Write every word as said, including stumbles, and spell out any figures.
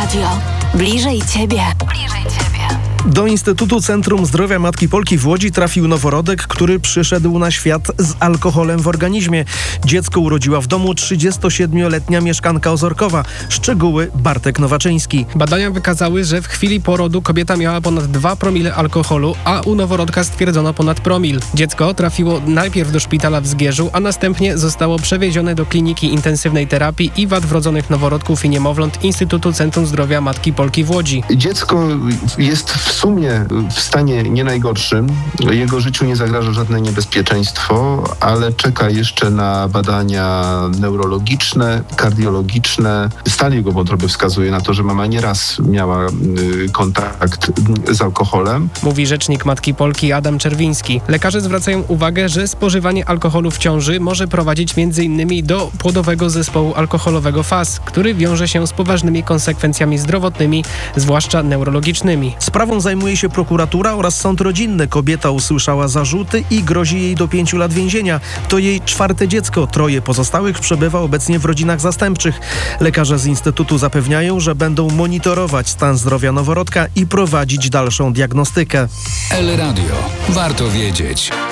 Radio. Bliżej Ciebie. Bliżej Ciebie. Do Instytutu Centrum Zdrowia Matki Polki w Łodzi trafił noworodek, który przyszedł na świat z alkoholem w organizmie. Dziecko urodziła w domu trzydziestosiedmioletnia mieszkanka Ozorkowa. Szczegóły Bartek Nowaczyński. Badania wykazały, że w chwili porodu kobieta miała ponad dwa promile alkoholu, a u noworodka stwierdzono ponad promil. Dziecko trafiło najpierw do szpitala w Zgierzu, a następnie zostało przewiezione do Kliniki Intensywnej Terapii i Wad Wrodzonych Noworodków i Niemowląt Instytutu Centrum Zdrowia Matki Polki w Łodzi. Dziecko jest w sumie w stanie nie najgorszym. Jego życiu nie zagraża żadne niebezpieczeństwo, ale czeka jeszcze na badania neurologiczne, kardiologiczne. Stan jego wątroby wskazuje na to, że mama nieraz miała kontakt z alkoholem. Mówi rzecznik Matki Polki Adam Czerwiński. Lekarze zwracają uwagę, że spożywanie alkoholu w ciąży może prowadzić między innymi do płodowego zespołu alkoholowego F A S, który wiąże się z poważnymi konsekwencjami zdrowotnymi, zwłaszcza neurologicznymi. Sprawą zajmuje się prokuratura oraz sąd rodzinny. Kobieta usłyszała zarzuty i grozi jej do pięciu lat więzienia. To jej czwarte dziecko. Troje pozostałych przebywa obecnie w rodzinach zastępczych. Lekarze z Instytutu zapewniają, że będą monitorować stan zdrowia noworodka i prowadzić dalszą diagnostykę. El Radio. Warto wiedzieć.